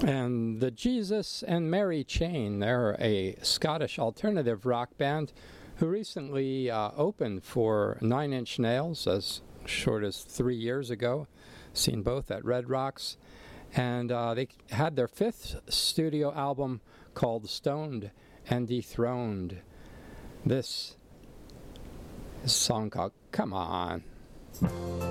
And the Jesus and Mary Chain, they're a Scottish alternative rock band who recently opened for Nine Inch Nails as short as 3 years ago. Seen both at Red Rocks. And they had their 5th studio album called Stoned and Dethroned. This song called Come On.